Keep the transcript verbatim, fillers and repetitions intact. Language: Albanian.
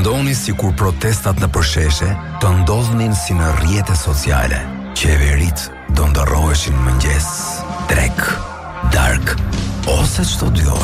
Mendoni si kur protestat në përsheshe të ndodhnin si në rrjete sociale. Qeverit do ndërroheshin mëngjes, drek, dark ose çdo dy orë.